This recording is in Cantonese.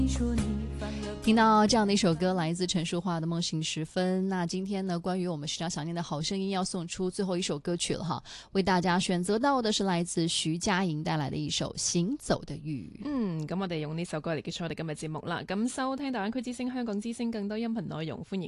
听到这样的一首歌，来自陈淑桦的《梦醒时分》。那今天呢，关于我们时常想念的好声音要送出最后一首歌曲了哈，为大家選擇到的是來自徐佳瑩帶來的一首《行走的雨》。 咁我哋用呢首歌嚟結束我哋今日節目啦。咁收聽大灣區之聲、香港之聲更多音頻內容，歡迎